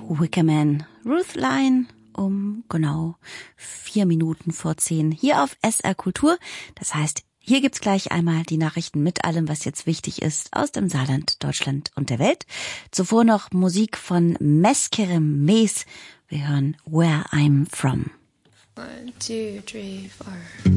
Wickerman, Ruth Lyon, um genau 4 Minuten vor 10 hier auf SR Kultur. Das heißt, hier gibt's gleich einmal die Nachrichten mit allem, was jetzt wichtig ist aus dem Saarland, Deutschland und der Welt. Zuvor noch Musik von Meskerem Mes. Wir hören Where I'm From. 1, 2, 3, 4